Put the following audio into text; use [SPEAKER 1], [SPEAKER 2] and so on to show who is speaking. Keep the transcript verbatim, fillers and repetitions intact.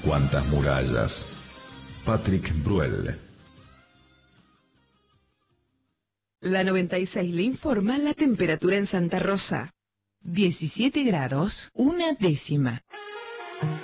[SPEAKER 1] cuantas murallas. Patrick Bruel.
[SPEAKER 2] La noventa y seis le informa la temperatura en Santa Rosa.
[SPEAKER 3] diecisiete grados, una décima.